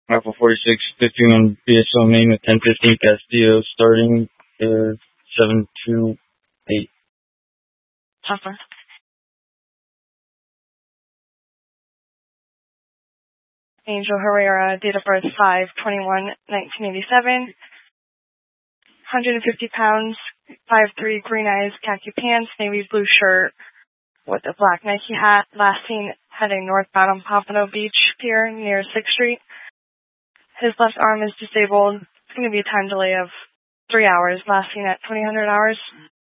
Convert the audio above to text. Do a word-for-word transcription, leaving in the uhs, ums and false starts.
Alpha forty-six, fifty-one B S O main with ten fifteen Castillo, starting uh, seven two eight. Papa. Angel Herrera, date of birth five twenty-one nineteen eighty-seven. one hundred fifty pounds, five three, green eyes, khaki pants, navy blue shirt with a black Nike hat. Last seen heading northbound on Pompano Beach Pier near sixth Street. His left arm is disabled. It's going to be a time delay of three hours. Last seen at twenty hundred hours.